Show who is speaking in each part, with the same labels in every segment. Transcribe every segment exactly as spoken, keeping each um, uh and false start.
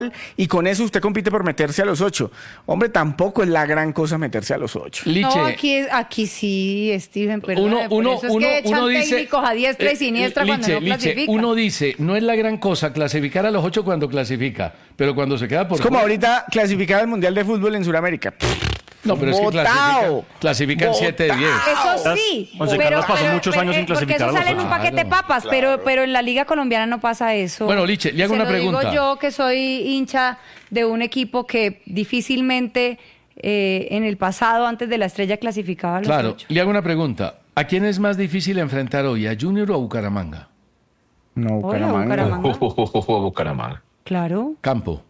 Speaker 1: y con eso usted compite por meterse a los ocho. Hombre, tampoco es la gran cosa meterse a los ocho.
Speaker 2: Liche,
Speaker 3: No, aquí, es- aquí sí, Steven, perdón.
Speaker 2: uno,
Speaker 3: por
Speaker 2: uno,
Speaker 3: eso es
Speaker 2: uno,
Speaker 3: que echan
Speaker 2: uno dice,
Speaker 3: técnicos a diestra y
Speaker 2: eh,
Speaker 3: siniestra cuando
Speaker 2: Liche,
Speaker 3: no
Speaker 2: Liche,
Speaker 3: clasifican.
Speaker 2: uno dice, no es la gran cosa clasificar a los ocho cuando clasifica, pero cuando se queda por
Speaker 1: Es como
Speaker 2: fuera-
Speaker 1: ahorita clasificar al Mundial de Fútbol en Sudamérica.
Speaker 2: No, pero es que
Speaker 1: Botao.
Speaker 2: clasifican, clasifican siete de diez.
Speaker 3: Eso sí,
Speaker 4: Once
Speaker 3: pero,
Speaker 4: Caldas pasó
Speaker 3: pero-
Speaker 4: muchos
Speaker 3: pero-
Speaker 4: años sin
Speaker 3: eh, porque
Speaker 4: clasificar
Speaker 3: eso
Speaker 4: a los
Speaker 3: sale en un
Speaker 2: ocho.
Speaker 3: paquete de
Speaker 2: Claro,
Speaker 3: papas, pero, pero en la Liga Colombiana no pasa eso.
Speaker 2: Bueno, Liche, le hago
Speaker 3: Se
Speaker 2: una
Speaker 3: lo
Speaker 2: pregunta.
Speaker 3: digo yo que soy hincha de un equipo que difícilmente eh, en el pasado, antes de la Estrella, clasificaba a los
Speaker 2: Claro,
Speaker 3: ocho.
Speaker 2: le hago una pregunta. ¿A quién es más difícil enfrentar hoy, a Junior o a Bucaramanga?
Speaker 1: No,
Speaker 3: Hola,
Speaker 1: Bucaramanga.
Speaker 3: Bucaramanga.
Speaker 5: Bucaramanga.
Speaker 3: Claro,
Speaker 2: Campo,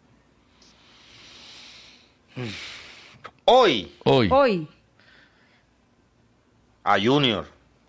Speaker 6: Hoy,
Speaker 2: hoy.
Speaker 3: hoy.
Speaker 6: a Junior.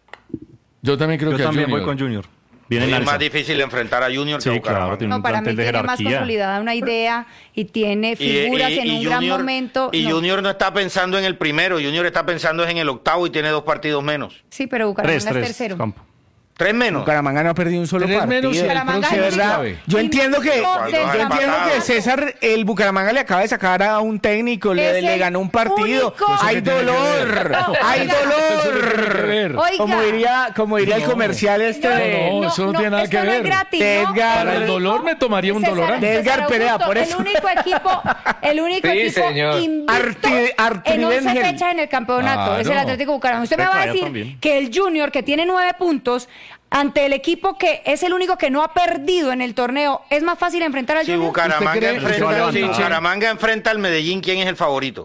Speaker 2: Yo también creo
Speaker 4: Yo
Speaker 2: que a
Speaker 4: también
Speaker 2: Junior.
Speaker 4: voy con Junior. Viene
Speaker 6: Es
Speaker 4: en
Speaker 6: más
Speaker 4: alza.
Speaker 6: difícil enfrentar a Junior que
Speaker 4: Sí,
Speaker 6: a Bucaramanga.
Speaker 4: claro, tiene
Speaker 3: No,
Speaker 4: un
Speaker 3: para mí
Speaker 4: plantel de
Speaker 3: tiene más
Speaker 4: jerarquía.
Speaker 3: consolidada una idea y tiene
Speaker 6: Y-
Speaker 3: figuras
Speaker 6: y-
Speaker 3: en
Speaker 6: y
Speaker 3: un gran
Speaker 6: Junior-
Speaker 3: momento.
Speaker 6: Y
Speaker 3: No.
Speaker 6: Junior no está pensando en el primero, Junior está pensando en el octavo y tiene dos partidos menos.
Speaker 3: Sí, pero Bucaramanga
Speaker 4: Tres,
Speaker 3: es
Speaker 4: tres.
Speaker 3: tercero.
Speaker 4: Campo.
Speaker 6: Tres menos.
Speaker 1: Bucaramanga no ha perdido un solo
Speaker 2: Tres
Speaker 1: partido.
Speaker 2: menos y el
Speaker 3: Bucaramanga
Speaker 2: próximo
Speaker 1: De
Speaker 3: es
Speaker 2: sí
Speaker 1: verdad,
Speaker 2: sabe.
Speaker 1: yo entiendo que
Speaker 3: Invicto
Speaker 6: del
Speaker 1: yo entiendo
Speaker 6: campeonato.
Speaker 1: que César, el Bucaramanga le acaba de sacar a un técnico, le,
Speaker 3: Es
Speaker 1: le
Speaker 3: el
Speaker 1: ganó un partido.
Speaker 3: único- ¿Eso
Speaker 1: Hay
Speaker 2: qué tiene que
Speaker 1: dolor,
Speaker 2: ver?
Speaker 1: hay
Speaker 3: Oiga.
Speaker 2: ¿Eso qué tiene que
Speaker 1: dolor.
Speaker 2: ver?
Speaker 3: Oiga.
Speaker 1: Como diría, como diría el
Speaker 2: No.
Speaker 1: comercial este
Speaker 3: No,
Speaker 1: de
Speaker 2: No, eso no tiene nada
Speaker 3: esto
Speaker 2: que
Speaker 3: no es
Speaker 2: ver.
Speaker 3: gratis,
Speaker 1: De
Speaker 3: ¿no?
Speaker 1: Edgar-
Speaker 2: Para el dolor me tomaría un
Speaker 3: César-
Speaker 2: dolorante.
Speaker 1: De Edgar
Speaker 3: César
Speaker 1: Perea,
Speaker 3: Augusto,
Speaker 1: por eso.
Speaker 3: El único equipo, el único
Speaker 5: Sí,
Speaker 3: equipo
Speaker 5: señor.
Speaker 3: invicto
Speaker 1: Arti- Arti-
Speaker 3: en once
Speaker 1: Bengel.
Speaker 3: fechas en el campeonato es el
Speaker 2: Claro.
Speaker 3: Atlético Bucaramanga. Usted me va a
Speaker 4: Peca, yo
Speaker 3: decir
Speaker 4: también.
Speaker 3: que el Junior, que tiene nueve puntos, ante el equipo que es el único que no ha perdido en el torneo, ¿es más fácil enfrentar al
Speaker 6: Si
Speaker 3: Junior?
Speaker 6: Bucaramanga,
Speaker 2: ¿Usted cree-
Speaker 6: enfrenta,
Speaker 4: usted va a
Speaker 6: si
Speaker 4: levantar?
Speaker 6: Bucaramanga enfrenta al Medellín, ¿quién es el favorito?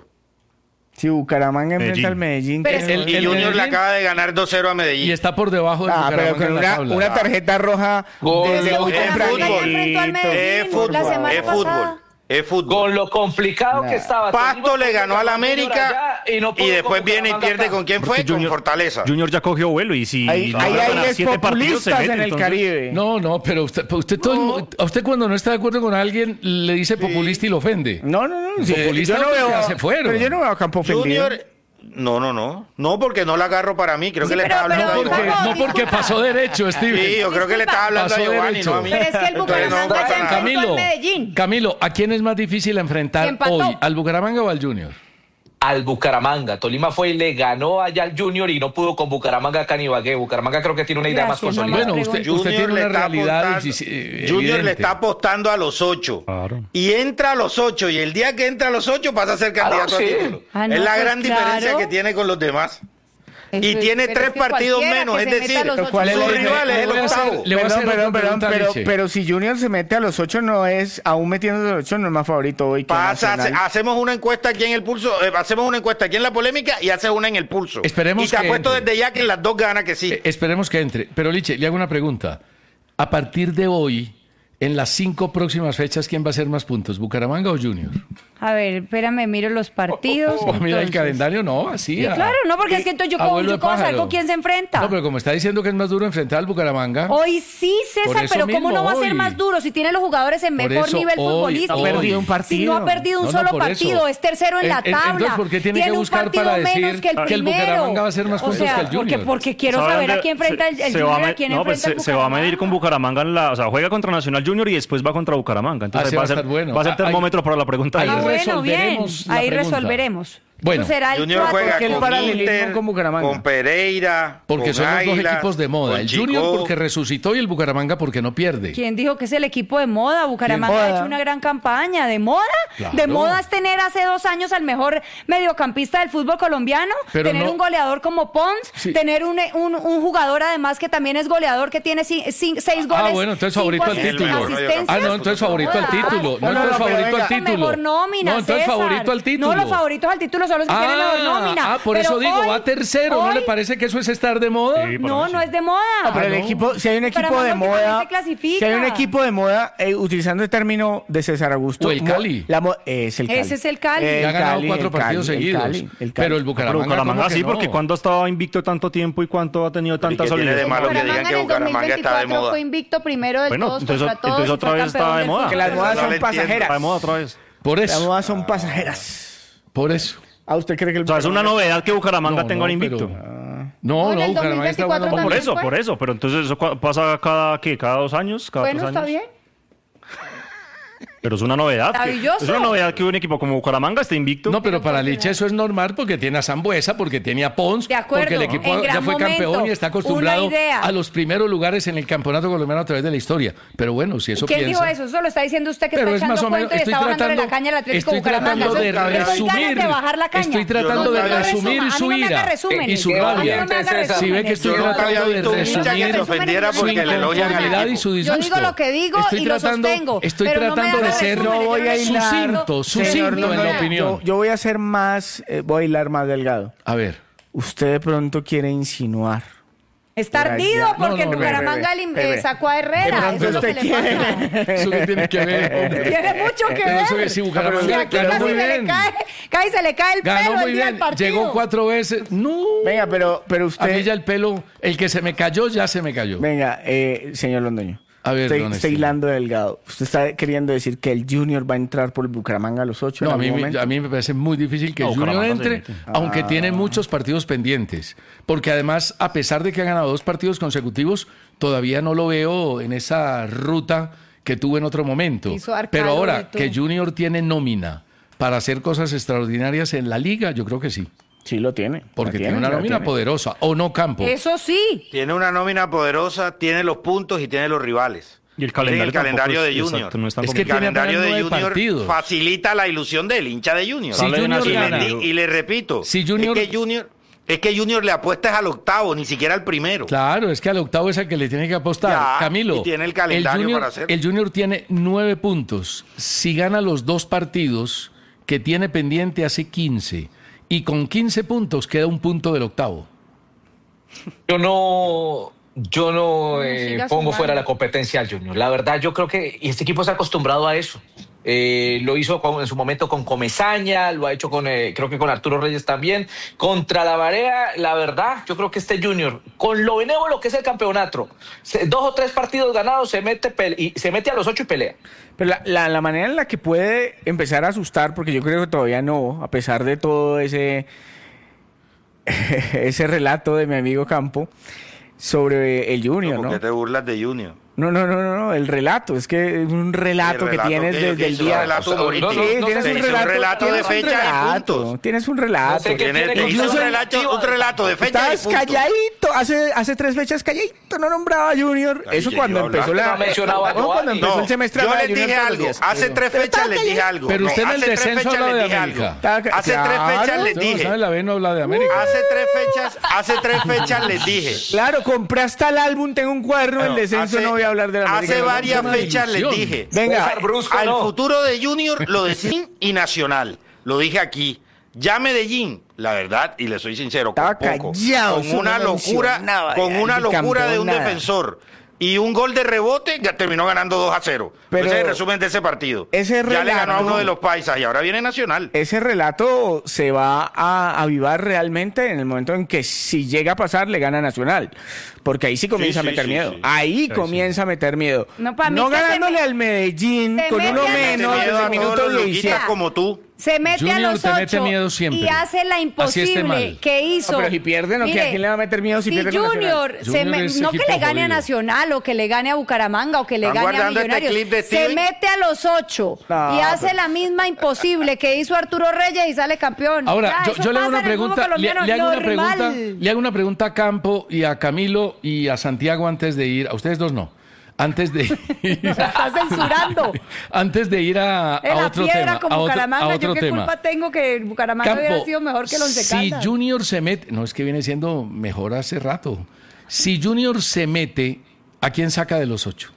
Speaker 1: Si Bucaramanga enfrenta
Speaker 4: Medellín.
Speaker 1: al Medellín,
Speaker 3: Pero
Speaker 1: que
Speaker 3: es
Speaker 1: es
Speaker 2: el-
Speaker 6: Y
Speaker 2: el
Speaker 6: Junior le
Speaker 2: Medellín-
Speaker 6: acaba de ganar dos cero a
Speaker 2: Y
Speaker 6: Medellín.
Speaker 2: está por debajo de
Speaker 1: Ah, pero
Speaker 2: Bucaramanga
Speaker 1: con
Speaker 2: en la
Speaker 1: una,
Speaker 2: tabla.
Speaker 1: una tarjeta roja
Speaker 5: Gol,
Speaker 1: desde
Speaker 5: gol,
Speaker 1: muy
Speaker 5: es
Speaker 3: Bucaramanga ya
Speaker 1: tempranito.
Speaker 3: enfrentó al Medellín
Speaker 6: Es fútbol,
Speaker 3: la semana
Speaker 6: es
Speaker 3: pasada.
Speaker 6: fútbol, es fútbol.
Speaker 5: Con lo complicado
Speaker 1: Nah.
Speaker 5: que estaba.
Speaker 6: Pasto
Speaker 5: Tolima
Speaker 6: le ganó al
Speaker 5: Junior
Speaker 6: América
Speaker 5: allá y, no pudo
Speaker 6: y después
Speaker 5: con
Speaker 6: viene y
Speaker 5: Bucaramanga
Speaker 6: pierde
Speaker 5: acá.
Speaker 6: con quién
Speaker 4: Porque
Speaker 6: fue, con
Speaker 4: Junior-
Speaker 6: Fortaleza.
Speaker 4: Junior ya cogió vuelo y si
Speaker 1: Hay,
Speaker 4: no
Speaker 1: hay
Speaker 4: logra ganar
Speaker 1: aires
Speaker 4: siete partidos se
Speaker 1: populistas
Speaker 4: mete,
Speaker 1: en el
Speaker 4: entonces-
Speaker 1: Caribe.
Speaker 2: No, no, pero usted, usted todo el mu- a usted cuando no está de acuerdo con alguien le dice populista y lo ofende.
Speaker 1: No, no, no. sí,
Speaker 2: Populista
Speaker 1: yo no
Speaker 2: porque
Speaker 1: veo,
Speaker 2: se fueron.
Speaker 1: pero yo no veo a Campo ofendido.
Speaker 6: Junior, no, no, no. No, porque no la agarro para mí. Creo
Speaker 3: Sí,
Speaker 6: que le
Speaker 3: pero-
Speaker 6: estaba
Speaker 3: pero-
Speaker 6: hablando
Speaker 2: No
Speaker 6: a
Speaker 2: porque,
Speaker 6: Giovanni.
Speaker 2: no porque pasó derecho, Steven.
Speaker 6: Sí, yo creo que le estaba hablando
Speaker 2: Pasó
Speaker 6: a Giovanni,
Speaker 2: derecho.
Speaker 6: no a mí.
Speaker 3: Pero es que el
Speaker 6: Entonces, no
Speaker 3: Bucaramanga
Speaker 6: pasa
Speaker 3: se
Speaker 6: nada.
Speaker 3: enfrentó
Speaker 2: Camilo,
Speaker 3: al Medellín.
Speaker 2: Camilo, ¿a quién es más difícil
Speaker 3: Y
Speaker 2: enfrentar
Speaker 3: empató.
Speaker 2: hoy? ¿Al Bucaramanga o al Junior?
Speaker 5: Al Bucaramanga. Tolima fue y le ganó allá al Junior y no pudo con Bucaramanga acá en Ibagué. Bucaramanga creo que tiene una idea más
Speaker 3: Gracias, no
Speaker 5: consolidada.
Speaker 2: Bueno,
Speaker 3: pregunto.
Speaker 2: usted, usted
Speaker 6: Junior
Speaker 2: tiene
Speaker 6: le
Speaker 2: una
Speaker 6: está
Speaker 2: realidad
Speaker 6: apostando-
Speaker 2: insi- eh,
Speaker 6: Junior le
Speaker 2: evidente.
Speaker 6: está apostando a los ocho.
Speaker 4: Claro.
Speaker 6: Y entra a los ocho. Y el día que entra a los ocho pasa a ser candidato
Speaker 5: Ah, sí.
Speaker 6: a título.
Speaker 3: Ah, no,
Speaker 6: es la
Speaker 3: pues
Speaker 6: gran
Speaker 3: claro.
Speaker 6: diferencia que tiene con los demás.
Speaker 3: Eso
Speaker 6: Y
Speaker 3: es-
Speaker 6: tiene
Speaker 3: pero
Speaker 6: tres
Speaker 3: es que
Speaker 6: partidos
Speaker 3: cualquiera
Speaker 6: menos,
Speaker 3: que
Speaker 6: es
Speaker 3: se meta
Speaker 6: decir,
Speaker 3: a los ocho
Speaker 1: ¿cuál es
Speaker 6: su
Speaker 1: el-
Speaker 6: rival es
Speaker 2: le
Speaker 6: el
Speaker 2: voy a hacer-
Speaker 6: octavo.
Speaker 2: le voy a
Speaker 1: Perdón,
Speaker 2: hacer
Speaker 1: perdón,
Speaker 2: otra
Speaker 1: perdón,
Speaker 2: pregunta,
Speaker 1: pero,
Speaker 2: Liche.
Speaker 1: pero si Junior se mete a los ocho, no es, aún metiéndose a los ocho, no es más favorito hoy que
Speaker 6: Pasa, hace-
Speaker 1: Nacional.
Speaker 6: hacemos una encuesta aquí en el pulso, eh, hacemos una encuesta aquí en la polémica y haces una en el pulso.
Speaker 2: Esperemos
Speaker 6: y te
Speaker 2: que
Speaker 6: apuesto
Speaker 2: entre.
Speaker 6: desde ya que en las dos ganas que sí.
Speaker 2: Eh, esperemos que entre. Pero, Liche, le hago una pregunta. A partir de hoy, en las cinco próximas fechas, ¿quién va a hacer más puntos? ¿Bucaramanga o Junior?
Speaker 3: A ver, espérame, miro los partidos.
Speaker 2: Oh, mira el
Speaker 3: entonces.
Speaker 2: calendario, no, así.
Speaker 3: Sí,
Speaker 2: a-
Speaker 3: claro, no, porque es que entonces yo, puedo-
Speaker 2: abuelo
Speaker 3: yo
Speaker 2: de
Speaker 3: puedo saber
Speaker 2: pájaro.
Speaker 3: con quién se enfrenta.
Speaker 2: No, pero como está diciendo que es más duro enfrentar al Bucaramanga.
Speaker 3: Hoy sí,
Speaker 2: Por
Speaker 3: César,
Speaker 2: eso
Speaker 3: pero ¿cómo
Speaker 2: mismo,
Speaker 3: no va a ser
Speaker 2: hoy.
Speaker 3: más duro si tiene los jugadores en
Speaker 2: Por
Speaker 3: mejor
Speaker 2: eso,
Speaker 3: nivel
Speaker 2: hoy,
Speaker 3: futbolístico?
Speaker 2: hoy.
Speaker 1: Ha perdido un
Speaker 3: Si
Speaker 1: partido.
Speaker 3: no ha perdido un
Speaker 2: No, no,
Speaker 3: solo
Speaker 2: por
Speaker 3: partido,
Speaker 2: eso.
Speaker 3: es tercero en la
Speaker 2: En- en-
Speaker 3: tabla.
Speaker 2: entonces, ¿por qué tiene que
Speaker 3: un
Speaker 2: buscar
Speaker 3: partido
Speaker 2: para decir
Speaker 3: menos que el
Speaker 2: que el
Speaker 3: primero.
Speaker 2: Bucaramanga va a hacer más
Speaker 3: O
Speaker 2: puntos
Speaker 3: sea,
Speaker 2: que el
Speaker 3: porque,
Speaker 2: Junior?
Speaker 3: porque quiero
Speaker 4: ¿Sabe
Speaker 3: saber
Speaker 4: dónde
Speaker 3: a quién enfrenta el, el
Speaker 4: se va
Speaker 3: Junior,
Speaker 4: a
Speaker 3: a quién
Speaker 4: me- no, pues
Speaker 3: enfrenta el
Speaker 4: se, se va a medir con
Speaker 3: Bucaramanga.
Speaker 4: Bucaramanga en la, o sea, juega contra Nacional Junior y después va contra Bucaramanga. Entonces
Speaker 2: Así
Speaker 4: va,
Speaker 2: va
Speaker 4: a
Speaker 2: a
Speaker 4: ser,
Speaker 2: estar bueno.
Speaker 4: va a ser
Speaker 2: Ah,
Speaker 4: termómetro
Speaker 2: ahí-
Speaker 4: para la pregunta.
Speaker 2: ahí
Speaker 3: Ah,
Speaker 4: de-
Speaker 3: bueno, bien,
Speaker 2: resolveremos la
Speaker 3: ahí
Speaker 2: pregunta.
Speaker 3: resolveremos.
Speaker 2: Bueno,
Speaker 3: Eso será el
Speaker 6: Junior
Speaker 3: cuatro.
Speaker 6: juega
Speaker 1: porque el
Speaker 6: con
Speaker 1: paralelismo
Speaker 6: Inter,
Speaker 1: con Bucaramanga.
Speaker 6: con Pereira,
Speaker 2: porque
Speaker 6: con
Speaker 2: son los dos
Speaker 6: Águila,
Speaker 2: equipos de moda.
Speaker 6: con
Speaker 2: El
Speaker 6: Chico.
Speaker 2: Junior porque resucitó y el Bucaramanga porque no pierde.
Speaker 3: ¿Quién dijo que es el equipo de moda? Bucaramanga
Speaker 1: ¿Quién?
Speaker 3: ha
Speaker 1: Moda.
Speaker 3: hecho una gran campaña. ¿De moda?
Speaker 2: Claro.
Speaker 3: ¿De moda es tener hace dos años al mejor mediocampista del fútbol colombiano?
Speaker 2: Pero
Speaker 3: ¿Tener
Speaker 2: no-
Speaker 3: un goleador como Pons?
Speaker 2: Sí.
Speaker 3: ¿Tener un, un, un jugador además que también es goleador que tiene ci- cin- seis goles?
Speaker 2: Ah, bueno, entonces
Speaker 3: cinco
Speaker 2: favorito al
Speaker 3: asist-
Speaker 2: título.
Speaker 3: asistencias?
Speaker 2: Ah, no, entonces favorito al
Speaker 3: Joda.
Speaker 2: título. No,
Speaker 3: No, no,
Speaker 2: entonces
Speaker 3: no,
Speaker 2: favorito
Speaker 3: pero
Speaker 2: al
Speaker 3: venga.
Speaker 2: título.
Speaker 3: Mejor nómina,
Speaker 2: No, entonces
Speaker 3: César.
Speaker 2: favorito al título.
Speaker 3: No, los favoritos al título son los que tienen mejor nómina.
Speaker 2: Ah, por
Speaker 3: Pero
Speaker 2: eso digo,
Speaker 3: hoy-
Speaker 2: va tercero. ¿No le
Speaker 3: hoy-
Speaker 2: parece que eso es estar de moda?
Speaker 4: Sí, por
Speaker 3: No,
Speaker 4: eso.
Speaker 3: no es de moda.
Speaker 1: No, pero
Speaker 2: Ah,
Speaker 1: el
Speaker 2: no.
Speaker 1: equipo, si hay un equipo de
Speaker 3: Bucaramanga últimamente
Speaker 1: moda,
Speaker 3: clasifica.
Speaker 1: si hay un equipo de moda, eh, utilizando el término de César Augusto,
Speaker 2: O el
Speaker 1: mo-
Speaker 2: Cali.
Speaker 1: la mo- es el Cali.
Speaker 3: Ese es el Cali.
Speaker 1: Eh,
Speaker 2: Y ha ganado
Speaker 1: Cali,
Speaker 2: cuatro
Speaker 1: el Cali,
Speaker 2: partidos
Speaker 1: el
Speaker 2: seguidos.
Speaker 1: Cali, el Cali.
Speaker 2: Pero el
Speaker 4: Pero
Speaker 2: Bucaramanga,
Speaker 4: Bucaramanga
Speaker 2: ¿cómo que
Speaker 4: sí,
Speaker 2: no?
Speaker 4: porque cuando ha estado invicto tanto tiempo y cuánto ha tenido
Speaker 6: ¿Y
Speaker 4: tanta
Speaker 6: qué tiene de
Speaker 4: solidez.
Speaker 6: malo que digan
Speaker 3: Bucaramanga
Speaker 6: que
Speaker 3: en el
Speaker 6: Bucaramanga está de
Speaker 3: dos mil veinticuatro
Speaker 6: moda?
Speaker 3: fue invicto primero de
Speaker 4: Bueno,
Speaker 3: todos
Speaker 4: entonces-
Speaker 3: contra todos.
Speaker 4: entonces
Speaker 3: y
Speaker 4: otra
Speaker 3: fue
Speaker 4: vez
Speaker 3: campeón
Speaker 4: está de
Speaker 3: del
Speaker 4: moda.
Speaker 3: fútbol.
Speaker 1: Que las modas
Speaker 6: No
Speaker 1: son
Speaker 6: le entiendo.
Speaker 1: pasajeras.
Speaker 4: Está de moda otra vez.
Speaker 2: Por
Speaker 1: Las
Speaker 2: eso.
Speaker 1: modas son pasajeras.
Speaker 2: Por eso.
Speaker 1: ¿A usted cree que el
Speaker 4: O sea, es una
Speaker 1: Bucaramanga-
Speaker 4: novedad que Bucaramanga
Speaker 2: No,
Speaker 4: tenga
Speaker 2: no,
Speaker 4: un invicto.
Speaker 2: pero-
Speaker 3: No,
Speaker 2: No,
Speaker 3: en
Speaker 2: no,
Speaker 3: el
Speaker 2: Bucaramanga está
Speaker 3: dos mil veinticuatro
Speaker 2: jugando
Speaker 4: Por
Speaker 2: muy
Speaker 4: eso,
Speaker 3: fue.
Speaker 4: por eso. Pero entonces eso cua- pasa cada, ¿qué? ¿Cada dos años? ¿Cada
Speaker 3: Bueno,
Speaker 4: tres
Speaker 3: está
Speaker 4: años?
Speaker 3: bien.
Speaker 4: Pero es una novedad. que-
Speaker 3: Maravilloso.
Speaker 4: Es una novedad que un equipo como Bucaramanga esté invicto.
Speaker 2: No, pero para Liche eso es normal porque tiene a Zambuesa, porque tiene a Pons,
Speaker 3: De acuerdo,
Speaker 2: porque el equipo
Speaker 3: en
Speaker 2: ya
Speaker 3: gran
Speaker 2: fue campeón
Speaker 3: momento,
Speaker 2: y está
Speaker 3: una
Speaker 2: acostumbrado
Speaker 3: idea.
Speaker 2: a los primeros lugares en el campeonato colombiano a través de la historia. Pero bueno, si eso
Speaker 3: ¿Quién
Speaker 2: piensa...
Speaker 3: dijo eso? Eso lo está diciendo usted que
Speaker 2: Pero
Speaker 3: está
Speaker 2: es más
Speaker 3: echando
Speaker 2: o menos,
Speaker 3: cuento y
Speaker 2: estoy
Speaker 3: está bajándole
Speaker 2: tratando,
Speaker 3: la caña al Atlético
Speaker 2: estoy
Speaker 3: Bucaramanga.
Speaker 2: tratando
Speaker 3: Eso
Speaker 2: de
Speaker 3: es- eso es ganas
Speaker 2: resumir,
Speaker 3: de bajar la caña.
Speaker 2: estoy tratando
Speaker 3: No,
Speaker 2: de
Speaker 3: no, no,
Speaker 2: resumir
Speaker 3: resuma, a mí
Speaker 2: su
Speaker 3: no me haga
Speaker 2: ira
Speaker 3: resúmenes.
Speaker 2: y su
Speaker 3: A mí no
Speaker 2: rabia.
Speaker 3: me haga
Speaker 5: César.
Speaker 2: Si ve que estoy
Speaker 6: Yo nunca había
Speaker 2: tratando de
Speaker 6: visto un hincha que se
Speaker 2: resumir
Speaker 6: ofendiera
Speaker 2: su
Speaker 6: porque le elogian al
Speaker 2: inconformidad y
Speaker 6: equipo.
Speaker 2: su
Speaker 3: Yo
Speaker 2: disgusto.
Speaker 3: digo lo que digo
Speaker 2: Estoy
Speaker 3: y lo
Speaker 2: tratando,
Speaker 3: sostengo,
Speaker 2: Estoy
Speaker 3: pero no me
Speaker 2: tratando
Speaker 3: haga
Speaker 2: de ser
Speaker 3: resúmenes,
Speaker 1: yo voy a hilar.
Speaker 2: sucinto,
Speaker 1: Señor,
Speaker 2: sucinto
Speaker 1: no,
Speaker 2: en
Speaker 1: no,
Speaker 2: la
Speaker 1: no,
Speaker 2: opinión.
Speaker 1: Yo, yo voy a ser más, eh, voy a hilar más delgado.
Speaker 2: A ver.
Speaker 1: Usted de pronto quiere insinuar.
Speaker 3: Está
Speaker 1: Por
Speaker 3: ardido
Speaker 1: allá.
Speaker 3: porque
Speaker 2: No, no,
Speaker 3: Bucaramanga
Speaker 1: bebé,
Speaker 3: elim-
Speaker 1: bebé.
Speaker 3: eh, sacó a Herrera.
Speaker 1: De
Speaker 3: Eso es lo
Speaker 1: pronto
Speaker 3: que le
Speaker 1: usted
Speaker 3: pasa.
Speaker 2: Eso que tiene que ver, hombre.
Speaker 3: Tiene mucho que
Speaker 2: Pero eso
Speaker 3: ver.
Speaker 2: que sí,
Speaker 3: Si
Speaker 2: Bucaramanga
Speaker 3: aquí
Speaker 2: ganó
Speaker 3: casi
Speaker 2: muy
Speaker 3: se le
Speaker 2: bien.
Speaker 3: cae, casi se le cae el
Speaker 2: Ganó
Speaker 3: pelo
Speaker 2: muy
Speaker 3: el día
Speaker 2: bien.
Speaker 3: del partido.
Speaker 2: Llegó cuatro veces. No.
Speaker 1: Venga, pero, pero
Speaker 2: A mí
Speaker 1: usted...
Speaker 2: ya el pelo, el que se me cayó, ya se me cayó.
Speaker 1: Venga, eh, señor Londoño.
Speaker 2: A ver,
Speaker 1: Estoy,
Speaker 2: don
Speaker 1: estoy
Speaker 2: Esteban.
Speaker 1: hilando delgado. ¿Usted está queriendo decir que el Junior va a entrar por el Bucaramanga a los ocho
Speaker 2: No,
Speaker 1: en
Speaker 2: a mí,
Speaker 1: algún
Speaker 2: me-
Speaker 1: momento?
Speaker 2: a mí me parece muy difícil que
Speaker 4: No,
Speaker 2: Junior
Speaker 4: Bucaramanga se
Speaker 2: entre,
Speaker 4: mete.
Speaker 2: aunque tiene muchos partidos pendientes. Porque además, a pesar de que ha ganado dos partidos consecutivos, todavía no lo veo en esa ruta que tuvo en otro momento.
Speaker 3: Hizo Arcaro
Speaker 2: Pero
Speaker 3: de
Speaker 2: ahora
Speaker 3: todo.
Speaker 2: que Junior tiene nómina para hacer cosas extraordinarias en la liga, yo creo que sí.
Speaker 1: Sí, lo tiene.
Speaker 2: Porque
Speaker 1: la
Speaker 2: tiene una
Speaker 1: la
Speaker 2: nómina
Speaker 1: tiene.
Speaker 2: poderosa. ¿O no, Campo?
Speaker 3: Eso sí.
Speaker 6: Tiene una nómina poderosa, tiene los puntos y tiene los rivales.
Speaker 4: Y el calendario
Speaker 6: El calendario
Speaker 4: tampoco
Speaker 6: de
Speaker 4: es-
Speaker 6: Junior.
Speaker 4: exacto, no es tan
Speaker 2: Es que
Speaker 6: el
Speaker 2: tiene
Speaker 6: calendario
Speaker 2: apenas
Speaker 6: de
Speaker 2: nueve
Speaker 6: Junior
Speaker 2: partidos.
Speaker 6: facilita la ilusión del hincha de Junior.
Speaker 2: Si
Speaker 4: Sale de
Speaker 2: Junior
Speaker 6: y, le,
Speaker 2: gana,
Speaker 4: Nacional.
Speaker 6: di- y le repito,
Speaker 2: Si Junior-
Speaker 6: es que Junior es que Junior le apuesta es al octavo, ni siquiera al primero.
Speaker 2: Claro, es que al octavo es el que le tiene que apostar.
Speaker 6: Ya,
Speaker 2: Camilo,
Speaker 6: y tiene el calendario
Speaker 2: Junior,
Speaker 6: para hacerlo.
Speaker 2: el Junior tiene nueve puntos. Si gana los dos partidos que tiene pendiente, hace quince. Y con quince puntos queda un punto del octavo.
Speaker 5: Yo no, yo no eh,
Speaker 3: siga
Speaker 5: pongo
Speaker 3: sumando.
Speaker 5: fuera la competencia al Junior. La verdad, yo creo que este equipo está acostumbrado a eso. Eh, lo hizo con- en su momento con Comesaña, lo ha hecho con, eh, creo que con Arturo Reyes también. Contra la Marea, la verdad, yo creo que este Junior, con lo benévolo que es el campeonato, se- dos o tres partidos ganados, se mete, pele- y se mete a los ocho y pelea.
Speaker 1: Pero la, la, la manera en la que puede empezar a asustar, porque yo creo que todavía no, a pesar de todo ese, ese relato de mi amigo Campo sobre el Junior,
Speaker 6: ¿Por
Speaker 1: ¿no?
Speaker 6: qué te burlas de Junior?
Speaker 1: No, no, no, no, no, el relato, es que es un relato,
Speaker 6: El
Speaker 1: que
Speaker 6: relato
Speaker 1: tienes
Speaker 6: que yo
Speaker 1: desde el
Speaker 6: hice,
Speaker 1: día...
Speaker 6: un relato
Speaker 5: O sea,
Speaker 6: humorístico.
Speaker 5: no, no,
Speaker 1: Sí,
Speaker 5: no
Speaker 1: tienes
Speaker 5: sé,
Speaker 1: un
Speaker 6: hice un
Speaker 1: relato,
Speaker 6: relato de
Speaker 1: tienes un
Speaker 6: fecha y
Speaker 1: relato,
Speaker 6: puntos.
Speaker 1: tienes un relato.
Speaker 5: No sé qué
Speaker 6: Tienes-
Speaker 5: quiere
Speaker 6: te
Speaker 5: que
Speaker 6: hice
Speaker 5: incluso
Speaker 6: un
Speaker 5: el
Speaker 6: relato,
Speaker 5: motivo
Speaker 6: un
Speaker 5: de-
Speaker 6: relato de fecha y
Speaker 1: Estabas
Speaker 6: puntos.
Speaker 1: calladito, hace, hace tres fechas calladito, no nombraba a Junior.
Speaker 6: Ay,
Speaker 1: Eso
Speaker 6: que
Speaker 1: cuando
Speaker 6: yo
Speaker 1: empezó
Speaker 6: hablaba.
Speaker 1: la...
Speaker 5: No mencionaba a
Speaker 1: no, cuando
Speaker 5: Giovanni.
Speaker 1: empezó
Speaker 6: No,
Speaker 1: el semestre
Speaker 6: yo
Speaker 1: hablaba de
Speaker 6: les
Speaker 1: Junior
Speaker 6: dije
Speaker 1: todos los
Speaker 6: algo.
Speaker 1: días.
Speaker 6: Hace
Speaker 1: Pero-
Speaker 6: tres
Speaker 1: pero
Speaker 6: fechas
Speaker 1: estaba
Speaker 6: les dije
Speaker 1: calladito.
Speaker 6: algo.
Speaker 2: Pero
Speaker 6: No,
Speaker 2: usted en el
Speaker 6: hace tres
Speaker 2: descenso
Speaker 6: fechas
Speaker 2: habla de
Speaker 6: les dije
Speaker 2: América.
Speaker 6: algo.
Speaker 1: Estaba ca-
Speaker 6: Hace tres
Speaker 1: claro.
Speaker 6: fechas les
Speaker 2: Usted no
Speaker 6: dije.
Speaker 2: sabe, la B no habla de América.
Speaker 6: Hace tres fechas, hace tres fechas les dije.
Speaker 1: Claro, compré hasta el álbum, tengo un cuaderno del
Speaker 6: No,
Speaker 1: descenso,
Speaker 6: hace-
Speaker 1: no voy a hablar de la América.
Speaker 6: Hace
Speaker 1: No,
Speaker 6: varias
Speaker 1: no,
Speaker 6: fechas les
Speaker 2: ilusión.
Speaker 6: dije.
Speaker 1: Venga,
Speaker 5: César Brusco,
Speaker 6: Al
Speaker 5: no.
Speaker 6: futuro de Junior lo decían y Nacional. Lo dije aquí. Ya Medellín, la verdad, y le soy sincero, con
Speaker 1: Estaba
Speaker 6: poco,
Speaker 1: callado,
Speaker 6: con
Speaker 1: eso
Speaker 6: una
Speaker 1: no
Speaker 6: locura,
Speaker 1: mencionaba,
Speaker 6: con
Speaker 1: ya,
Speaker 6: una
Speaker 1: el
Speaker 6: locura
Speaker 1: bicampeón,
Speaker 6: de un
Speaker 1: nada.
Speaker 6: defensor y un gol de rebote, ya terminó ganando dos a cero.
Speaker 1: Pero
Speaker 6: Ese es el resumen de ese partido.
Speaker 1: ese
Speaker 6: ya le ganó a
Speaker 1: relato-
Speaker 6: uno de los paisas y ahora viene Nacional.
Speaker 1: ese relato se va a avivar realmente en el momento en que si llega a pasar le gana Nacional, porque ahí sí comienza
Speaker 6: Sí,
Speaker 1: a
Speaker 6: sí,
Speaker 1: meter
Speaker 6: sí,
Speaker 1: miedo,
Speaker 6: sí.
Speaker 1: ahí
Speaker 4: Sí,
Speaker 1: comienza a meter miedo.
Speaker 3: No, para mí que se
Speaker 1: ganándole
Speaker 3: me-
Speaker 1: al Medellín
Speaker 3: se
Speaker 1: con
Speaker 3: mete
Speaker 1: uno
Speaker 3: a
Speaker 1: menos
Speaker 3: Nacional.
Speaker 6: miedo
Speaker 1: de
Speaker 6: a
Speaker 1: minuto
Speaker 6: todos los
Speaker 1: diecisiete.
Speaker 6: loquitas como tú.
Speaker 3: Se mete
Speaker 2: Junior
Speaker 3: a los
Speaker 2: te mete
Speaker 3: ocho
Speaker 2: miedo siempre.
Speaker 3: y hace la
Speaker 2: Así esté mal.
Speaker 3: imposible que hizo.
Speaker 1: No, pero si pierde, ¿no? ¿A
Speaker 3: Mire,
Speaker 1: quién le va a meter miedo si
Speaker 3: si
Speaker 1: pierde con
Speaker 3: Junior,
Speaker 1: Nacional?
Speaker 3: se
Speaker 2: Junior
Speaker 3: me-
Speaker 2: es
Speaker 3: no que
Speaker 2: equipo
Speaker 3: le gane a
Speaker 2: jodido.
Speaker 3: Nacional o que le gane a Bucaramanga o que le
Speaker 6: ¿Están
Speaker 3: gane a
Speaker 6: guardando este
Speaker 3: Millonarios.
Speaker 6: clip de
Speaker 3: se
Speaker 6: Steven?
Speaker 3: mete a los ocho
Speaker 1: No,
Speaker 3: y hace
Speaker 1: pero-
Speaker 3: la misma imposible que hizo Arturo Reyes y sale campeón.
Speaker 2: Ahora,
Speaker 3: Ya,
Speaker 2: yo,
Speaker 3: eso
Speaker 2: yo le hago
Speaker 3: pasa
Speaker 2: una
Speaker 3: en el fútbol
Speaker 2: pregunta, le,
Speaker 3: colombiano,
Speaker 2: le hago una
Speaker 3: normal.
Speaker 2: pregunta, le hago una pregunta a Campo y a Camilo y a Santiago antes de ir, a ustedes dos no, antes de ir,
Speaker 3: Se está censurando.
Speaker 2: antes de ir a,
Speaker 3: En
Speaker 2: a
Speaker 3: la
Speaker 2: otro
Speaker 3: piedra
Speaker 2: tema,
Speaker 3: con
Speaker 2: a otro,
Speaker 3: Bucaramanga,
Speaker 2: a otro
Speaker 3: yo qué
Speaker 2: tema.
Speaker 3: culpa tengo que Bucaramanga
Speaker 2: Campo,
Speaker 3: hubiera sido mejor que el Once
Speaker 2: si
Speaker 3: Caldas.
Speaker 2: Junior se mete, no es que viene siendo mejor hace rato. Si Junior se mete, ¿a quién saca de los ocho?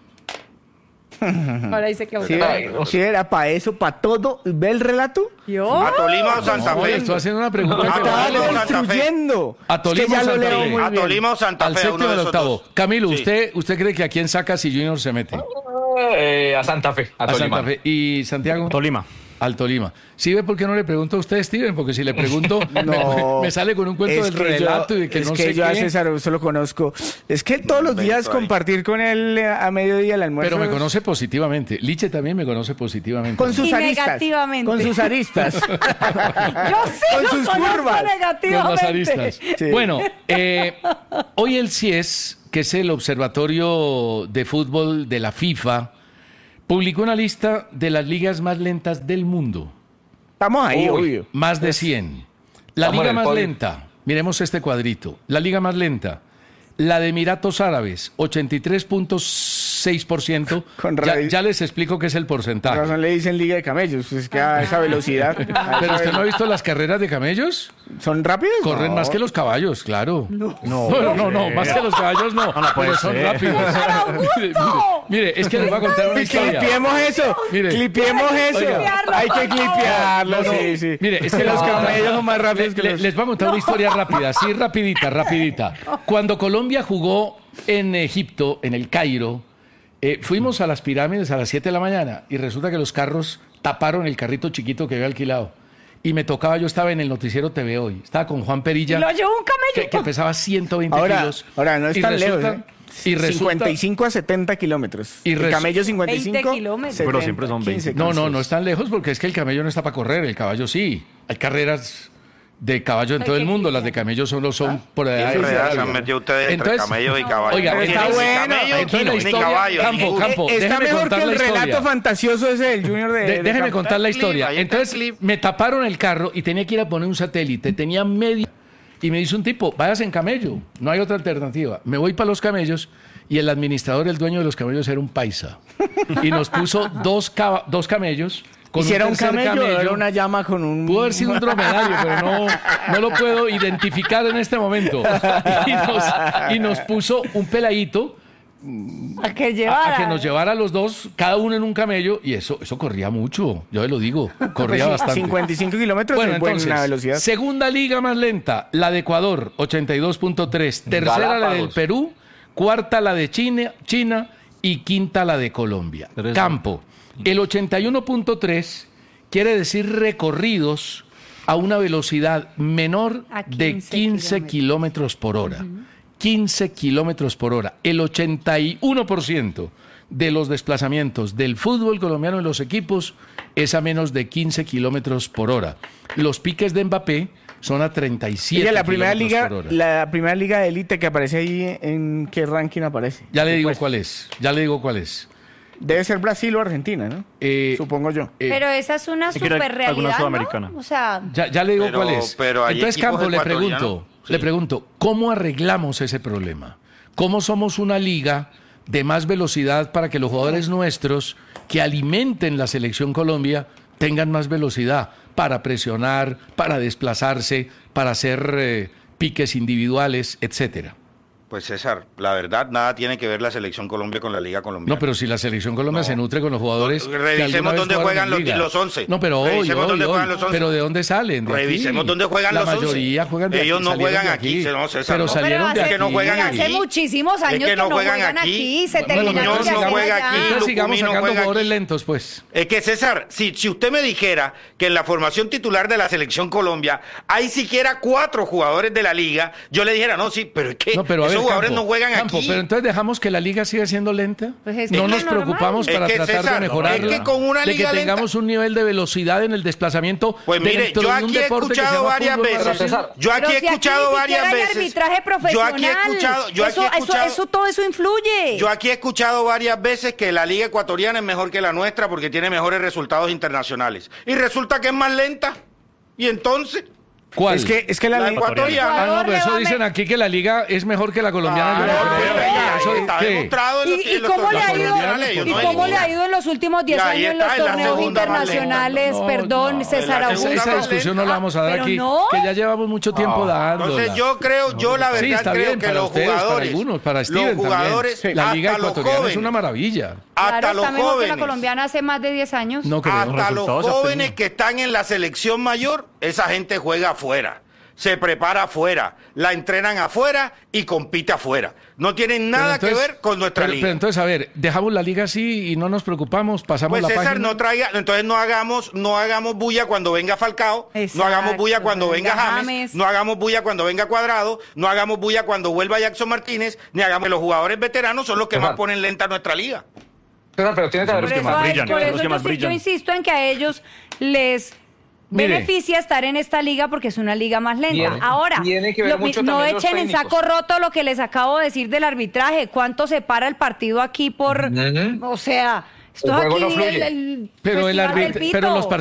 Speaker 3: Ahora dice que
Speaker 1: Si
Speaker 3: Bucaramanga.
Speaker 1: era, si era para eso, para todo, ¿ve el relato?
Speaker 3: ¿Yo?
Speaker 6: A Tolima o Santa
Speaker 2: No,
Speaker 6: Fe.
Speaker 2: estoy haciendo una pregunta.
Speaker 6: A
Speaker 2: que
Speaker 1: Estaba
Speaker 6: Tolima o Santa Fe.
Speaker 1: construyendo.
Speaker 2: A
Speaker 1: Es que
Speaker 2: Tolima
Speaker 1: ya
Speaker 2: o
Speaker 1: lo
Speaker 2: Santa
Speaker 1: leo
Speaker 2: Fe.
Speaker 1: muy
Speaker 6: A
Speaker 1: bien.
Speaker 6: Tolima o Santa
Speaker 2: Al
Speaker 6: Fe,
Speaker 2: séptimo
Speaker 6: uno de
Speaker 2: del
Speaker 6: esos
Speaker 2: octavo.
Speaker 6: dos.
Speaker 2: Camilo,
Speaker 6: Sí.
Speaker 2: ¿usted, ¿usted cree que a quién saca si Junior se mete?
Speaker 5: Eh, a Santa Fe, a,
Speaker 2: A
Speaker 5: Tolima.
Speaker 2: Santa Fe. ¿Y Santiago?
Speaker 4: Tolima.
Speaker 2: Al Tolima. ¿Sí ve por qué no le pregunto a usted, Steven? Porque si le pregunto,
Speaker 1: No,
Speaker 2: me, me sale con un cuento
Speaker 1: es
Speaker 2: del
Speaker 1: que yo-
Speaker 2: relato y de que
Speaker 1: es
Speaker 2: no
Speaker 1: que
Speaker 2: sé
Speaker 1: yo a
Speaker 2: qué.
Speaker 1: César Augusto lo conozco. Es que todos los días
Speaker 6: Invento ahí.
Speaker 1: compartir con él eh, a mediodía el almuerzo.
Speaker 2: Pero me
Speaker 1: es-
Speaker 2: conoce positivamente. Liche también me conoce positivamente.
Speaker 1: con sus
Speaker 3: Y
Speaker 1: aristas.
Speaker 3: negativamente.
Speaker 1: Con sus aristas.
Speaker 3: Yo sí
Speaker 1: Con
Speaker 3: lo
Speaker 1: sus
Speaker 3: conozco
Speaker 1: curvas.
Speaker 3: negativamente.
Speaker 2: Con las aristas.
Speaker 1: Sí.
Speaker 2: Bueno, eh, hoy el C I E S, que es el Observatorio de Fútbol de la FIFA, publicó una lista de las ligas más lentas del mundo.
Speaker 1: Estamos ahí,
Speaker 5: Uy.
Speaker 1: obvio.
Speaker 2: Más de cien. La
Speaker 5: Estamos en
Speaker 2: liga
Speaker 5: el
Speaker 2: más
Speaker 5: podio.
Speaker 2: lenta, miremos este cuadrito. La liga más lenta, la de Emiratos Árabes, ochenta y tres punto seis por ciento.
Speaker 1: Con
Speaker 2: Ya,
Speaker 1: raíz-
Speaker 2: ya les explico qué es el
Speaker 1: Por
Speaker 2: porcentaje.
Speaker 1: razón le dicen Liga de Camellos, pues es que a esa velocidad. a esa
Speaker 2: Pero usted
Speaker 1: ve-
Speaker 2: no ha visto las carreras de camellos.
Speaker 1: ¿Son rápidos?
Speaker 2: Corren
Speaker 1: No.
Speaker 2: más que los caballos, claro. No,
Speaker 4: No,
Speaker 2: no, no, no, más que los caballos no.
Speaker 4: No, no puede
Speaker 2: pero son
Speaker 4: ser.
Speaker 2: rápidos. mire, mire, mire, es que les voy a contar una historia.
Speaker 1: Clipiemos eso,
Speaker 2: Mire.
Speaker 1: clipiemos eso.
Speaker 2: Oiga.
Speaker 1: Hay que clipearlo,
Speaker 2: No, no.
Speaker 1: sí, sí.
Speaker 2: Mire, es que
Speaker 1: los
Speaker 2: los
Speaker 1: camellos son más rápidos que
Speaker 2: Le-
Speaker 1: los...
Speaker 2: Les voy a contar una historia rápida, así rapidita, rapidita. Cuando Colombia jugó en Egipto, en el Cairo, eh, fuimos a las pirámides a las siete de la mañana y resulta que los carros taparon el carrito chiquito que había alquilado. Y me tocaba, yo estaba en el noticiero T V Hoy, estaba con Juan Perilla,
Speaker 3: Lo llevó un camello.
Speaker 2: que, que pesaba ciento veinte
Speaker 1: Ahora,
Speaker 2: kilos.
Speaker 1: ahora no es
Speaker 2: Y
Speaker 1: tan
Speaker 2: resulta-
Speaker 1: lejos, ¿eh?
Speaker 2: Y resulta,
Speaker 1: cincuenta y cinco a setenta kilómetros.
Speaker 2: Y
Speaker 1: el
Speaker 2: resu-
Speaker 1: camello cincuenta y cinco.
Speaker 3: veinte kilómetros.
Speaker 1: setenta,
Speaker 4: Pero siempre son veinte.
Speaker 1: quince,
Speaker 2: No, no,
Speaker 1: quince.
Speaker 2: no es tan lejos porque es que el camello no está para correr, el caballo sí. Hay carreras de caballo en
Speaker 3: Hay
Speaker 2: todo el
Speaker 3: que
Speaker 2: mundo,
Speaker 3: clipear.
Speaker 2: las de camello solo son por
Speaker 6: Qué
Speaker 2: allá.
Speaker 6: enredada se han metido ustedes entre
Speaker 2: Entonces-
Speaker 6: camellos y caballos.
Speaker 2: Oiga,
Speaker 6: No
Speaker 2: está
Speaker 6: tienen ni
Speaker 1: bueno.
Speaker 6: camello,
Speaker 2: Entonces la
Speaker 6: ni
Speaker 2: historia-
Speaker 6: caballo,
Speaker 2: Campo,
Speaker 6: ninguno.
Speaker 2: Campo.
Speaker 1: Eh, Está
Speaker 2: déjeme
Speaker 1: mejor
Speaker 2: contar
Speaker 1: que el
Speaker 2: la historia.
Speaker 1: relato fantasioso ese del Junior de...
Speaker 2: De-
Speaker 1: de
Speaker 2: déjeme
Speaker 1: Campo.
Speaker 2: contar la
Speaker 6: clip,
Speaker 2: historia.
Speaker 6: ahí está el
Speaker 2: Entonces
Speaker 6: clip.
Speaker 2: me taparon el carro y tenía que ir a poner un satélite. Tenía media. Y me dice un tipo, vayas en camello. No hay otra alternativa. Me voy para los camellos y el administrador, el dueño de los camellos, era un paisa. Y nos puso dos, caba- dos camellos. Con
Speaker 1: ¿Y si era un
Speaker 2: tercer
Speaker 1: camello, o era una llama con un...
Speaker 2: Pudo haber sido un dromedario, pero no, no lo puedo identificar en este momento. Y nos, y nos puso un peladito
Speaker 3: A que
Speaker 2: a,
Speaker 3: llevara.
Speaker 2: a que nos llevara a los dos, cada uno en un camello, y eso, eso corría mucho, yo lo digo, corría
Speaker 1: Pues sí,
Speaker 2: bastante.
Speaker 1: cincuenta y cinco kilómetros
Speaker 2: Bueno,
Speaker 1: es buena
Speaker 2: entonces,
Speaker 1: velocidad.
Speaker 2: segunda liga más lenta, la de Ecuador, ochenta y dos punto tres, tercera la del
Speaker 5: Galápagos.
Speaker 2: Perú, cuarta la de China, China y quinta la de Colombia.
Speaker 4: Tres.
Speaker 2: Campo, el ochenta y uno punto tres quiere decir recorridos a una velocidad menor
Speaker 3: A
Speaker 2: de
Speaker 3: quince
Speaker 2: quince kilómetros por hora. quince kilómetros por hora. El ochenta y uno por ciento de los desplazamientos del fútbol colombiano en los equipos es a menos de quince kilómetros por hora. Los piques de Mbappé son a treinta y siete
Speaker 1: Ella, la primera
Speaker 2: kilómetros
Speaker 1: liga,
Speaker 2: por hora.
Speaker 1: la primera liga de élite que aparece ahí, ¿en qué ranking aparece?
Speaker 2: Ya le digo
Speaker 1: Pues,
Speaker 2: cuál es, ya le digo cuál es.
Speaker 1: Debe ser Brasil o Argentina, ¿no?
Speaker 2: Eh,
Speaker 1: Supongo yo.
Speaker 2: eh,
Speaker 3: Pero esa es una
Speaker 4: Yo quiero
Speaker 3: super realidad,
Speaker 4: alguna sudamericana.
Speaker 3: ¿no? O sea,
Speaker 2: Ya, ya le digo
Speaker 6: Pero-
Speaker 2: cuál es.
Speaker 6: pero hay
Speaker 2: Entonces,
Speaker 6: equipos
Speaker 2: Campo, le
Speaker 6: ecuatorianos,
Speaker 2: pregunto,
Speaker 6: sí.
Speaker 2: le pregunto, ¿cómo arreglamos ese problema? ¿Cómo somos una liga de más velocidad para que los jugadores nuestros que alimenten la selección Colombia tengan más velocidad para presionar, para desplazarse, para hacer eh, piques individuales, etcétera?
Speaker 6: Pues César, la verdad, nada tiene que ver la selección Colombia con la Liga Colombiana.
Speaker 2: No, pero si la selección Colombia
Speaker 6: No.
Speaker 2: se nutre con los jugadores. que
Speaker 6: Revisemos
Speaker 2: alguna vez
Speaker 6: dónde
Speaker 2: jugaron
Speaker 6: juegan
Speaker 2: en
Speaker 6: los-
Speaker 2: liga.
Speaker 6: los once.
Speaker 2: No, pero hoy,
Speaker 6: Revisemos
Speaker 2: hoy,
Speaker 6: dónde
Speaker 2: hoy.
Speaker 6: juegan los once.
Speaker 2: Pero ¿de dónde salen? De
Speaker 6: Revisemos
Speaker 2: aquí.
Speaker 6: dónde juegan
Speaker 2: la
Speaker 6: los once.
Speaker 2: mayoría juegan de
Speaker 6: Ellos
Speaker 2: aquí,
Speaker 6: no
Speaker 2: salieron
Speaker 6: juegan
Speaker 2: de
Speaker 6: aquí, no, César,
Speaker 2: pero
Speaker 6: no.
Speaker 2: salieron
Speaker 3: pero
Speaker 2: de
Speaker 3: hace,
Speaker 6: que no
Speaker 2: aquí.
Speaker 6: juegan
Speaker 3: hace
Speaker 6: aquí.
Speaker 3: muchísimos años
Speaker 6: que
Speaker 3: que
Speaker 6: no
Speaker 3: no
Speaker 6: juegan
Speaker 3: juegan
Speaker 6: aquí.
Speaker 3: aquí. Se
Speaker 6: Bueno,
Speaker 3: terminaron
Speaker 6: Muñoz
Speaker 3: de
Speaker 6: no
Speaker 3: hacer
Speaker 6: juega
Speaker 3: allá.
Speaker 6: aquí,
Speaker 2: Entonces sigamos
Speaker 6: Lucumí no
Speaker 2: sacando
Speaker 6: juega
Speaker 2: jugadores
Speaker 6: aquí.
Speaker 2: lentos, pues.
Speaker 6: Es que César, si, si usted me dijera que en la formación titular de la selección Colombia hay siquiera cuatro jugadores de la liga, yo le dijera, no, sí, pero es que
Speaker 2: No, pero a
Speaker 6: esos
Speaker 2: ver,
Speaker 6: jugadores
Speaker 2: Campo,
Speaker 6: no juegan
Speaker 2: Campo,
Speaker 6: aquí.
Speaker 2: pero entonces dejamos que la liga siga siendo lenta.
Speaker 3: Pues es
Speaker 2: no
Speaker 3: que
Speaker 2: nos
Speaker 3: es normal.
Speaker 2: preocupamos
Speaker 6: Es
Speaker 2: para
Speaker 6: que,
Speaker 2: tratar
Speaker 6: César,
Speaker 2: de mejorarla.
Speaker 6: es que con una
Speaker 2: de que
Speaker 6: liga lenta-
Speaker 2: tengamos un nivel de velocidad en el desplazamiento.
Speaker 6: Pues mire,
Speaker 2: dentro
Speaker 6: yo
Speaker 2: de un
Speaker 6: aquí he
Speaker 2: deporte que se
Speaker 6: escuchado
Speaker 2: llama
Speaker 6: varias
Speaker 2: fútbol
Speaker 6: veces,
Speaker 2: profesional.
Speaker 5: César,
Speaker 6: yo aquí
Speaker 3: Pero
Speaker 6: he
Speaker 3: si aquí
Speaker 6: escuchado
Speaker 3: ni
Speaker 6: varias
Speaker 3: siquiera hay
Speaker 6: veces,
Speaker 3: arbitraje
Speaker 6: yo
Speaker 3: profesional.
Speaker 6: aquí he escuchado, yo aquí
Speaker 3: eso,
Speaker 6: he
Speaker 3: eso-
Speaker 6: escuchado,
Speaker 3: eso- todo eso influye.
Speaker 6: yo aquí he escuchado varias veces que la liga ecuatoriana es mejor que la nuestra porque tiene mejores resultados internacionales y resulta que es más lenta. Y entonces,
Speaker 2: ¿Cuál?
Speaker 1: Es que, es que la,
Speaker 6: la
Speaker 1: li-
Speaker 6: ecuatoriana.
Speaker 2: Ah, no,
Speaker 3: Ecuador
Speaker 2: pero
Speaker 3: le
Speaker 2: eso
Speaker 3: va a
Speaker 2: dicen
Speaker 3: me-
Speaker 2: aquí que la liga es mejor que la colombiana. yo no
Speaker 6: Ah,
Speaker 2: creo.
Speaker 6: pues, venga,
Speaker 2: Eso-
Speaker 6: está
Speaker 2: ¿qué?
Speaker 6: demostrado en los-
Speaker 3: ¿Y, y
Speaker 6: en los
Speaker 3: cómo le ha
Speaker 6: torneos
Speaker 3: ido,
Speaker 6: internacionales, ellos
Speaker 3: y
Speaker 6: no hay
Speaker 3: cómo le
Speaker 6: ninguna.
Speaker 3: ha ido en los últimos diez
Speaker 6: Y ahí
Speaker 3: años en los
Speaker 6: está, en la
Speaker 3: torneos
Speaker 6: segunda más lenta.
Speaker 3: internacionales?
Speaker 2: No,
Speaker 3: Perdón,
Speaker 2: no,
Speaker 3: César
Speaker 6: en la
Speaker 3: Augusto.
Speaker 6: segunda
Speaker 2: Esa
Speaker 6: más
Speaker 2: discusión no la vamos a dar
Speaker 3: Pero
Speaker 2: aquí,
Speaker 3: no.
Speaker 2: que ya llevamos mucho tiempo dándola.
Speaker 6: Entonces yo creo, yo la verdad
Speaker 2: Sí, está
Speaker 6: creo
Speaker 2: bien,
Speaker 6: que
Speaker 2: para
Speaker 6: los
Speaker 2: ustedes, para
Speaker 6: jugadores,
Speaker 2: algunos, para
Speaker 6: los
Speaker 2: Steven
Speaker 6: jugadores,
Speaker 2: también. La liga
Speaker 6: hasta los
Speaker 2: ecuatoriana
Speaker 6: jóvenes,
Speaker 2: es una maravilla.
Speaker 6: hasta
Speaker 3: Claro,
Speaker 6: los
Speaker 3: está mejor que
Speaker 6: jóvenes,
Speaker 3: la colombiana hace más de diez años.
Speaker 2: No creo.
Speaker 6: hasta los
Speaker 4: resultados se
Speaker 6: jóvenes
Speaker 4: obtienen.
Speaker 6: que están en la selección mayor, esa gente juega afuera, se prepara afuera, la entrenan afuera y compite afuera. No tienen nada
Speaker 2: Pero entonces-
Speaker 6: que ver con nuestra
Speaker 2: pero,
Speaker 6: liga.
Speaker 2: pero entonces, a ver, dejamos la liga así y no nos preocupamos, pasamos
Speaker 6: Pues
Speaker 2: la
Speaker 6: César,
Speaker 2: página.
Speaker 6: no traiga, entonces no hagamos, no hagamos bulla cuando venga Falcao, no hagamos bulla
Speaker 3: Exacto,
Speaker 6: cuando
Speaker 3: venga
Speaker 6: venga James,
Speaker 3: James.
Speaker 6: no hagamos bulla cuando venga Cuadrado, no hagamos bulla cuando vuelva Jackson Martínez, ni hagamos que los jugadores veteranos son los que
Speaker 5: César.
Speaker 6: más ponen lenta nuestra liga.
Speaker 5: César, pero tiene que haber
Speaker 4: Los
Speaker 3: Por
Speaker 4: que
Speaker 3: eso,
Speaker 4: más
Speaker 3: hay-
Speaker 4: brillan,
Speaker 3: por
Speaker 4: los
Speaker 3: eso
Speaker 4: que
Speaker 3: yo,
Speaker 4: más
Speaker 3: sí- yo
Speaker 4: brillan.
Speaker 3: insisto en que a ellos les
Speaker 2: Mire.
Speaker 3: beneficia estar en esta liga porque es una liga más lenta.
Speaker 5: Tiene-
Speaker 3: Ahora,
Speaker 5: tiene que ver
Speaker 3: lo mi-
Speaker 5: mucho
Speaker 3: no
Speaker 5: también los
Speaker 3: echen en
Speaker 5: técnicos.
Speaker 3: saco roto lo que les acabo de decir del arbitraje. ¿Cuánto se para el partido aquí por...?
Speaker 5: Ujú.
Speaker 3: O sea, Esto
Speaker 5: El
Speaker 3: es
Speaker 5: juego
Speaker 3: aquí
Speaker 5: no fluye.
Speaker 3: el, el
Speaker 2: Pero, el
Speaker 3: Festival del
Speaker 2: arbit- pero
Speaker 3: Pito.
Speaker 2: los partidos